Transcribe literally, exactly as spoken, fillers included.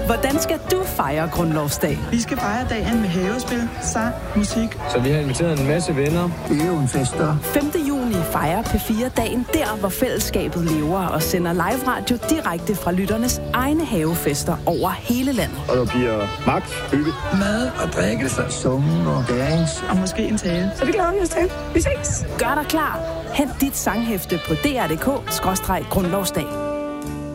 Hvordan skal du fejre Grundlovsdag? Vi skal fejre dagen med havespil, sang, musik. Så vi har inviteret en masse venner. Det er jo en fester. femte juni fejrer P fire dagen der, hvor fællesskabet lever og sender live radio direkte fra lytternes egne havefester over hele landet. Og der bliver magt, hygge, mad og drikkelse, summen og dance. Og måske en tale. Så det glæder vi os til. Vi ses. Gør dig klar. Hent dit sanghæfte på d r punktum d k skråstreg grundlovsdag.